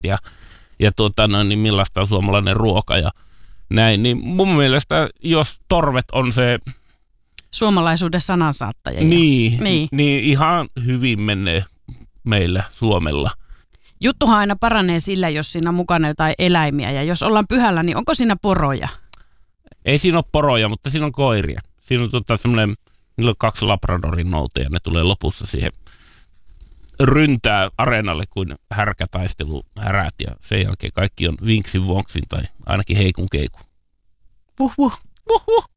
ja niin millaista on suomalainen ruoka ja näin. Niin mun mielestä, jos torvet on se suomalaisuuden sanansaattaja. Niin ihan hyvin menee meillä Suomella. Juttuhan aina paranee sillä, jos siinä on mukana jotain eläimiä. Ja jos ollaan pyhällä, niin onko siinä poroja? Ei siinä ole poroja, mutta siinä on koiria. Siinä on semmoinen, niillä on 2 labradorin nouteja, ne tulee lopussa siihen ryntää areenalle kuin härkätaistelu härät. Ja sen jälkeen kaikki on vinksin vonksin tai ainakin heikun keikun. Vuh vuh. Vuh vuh.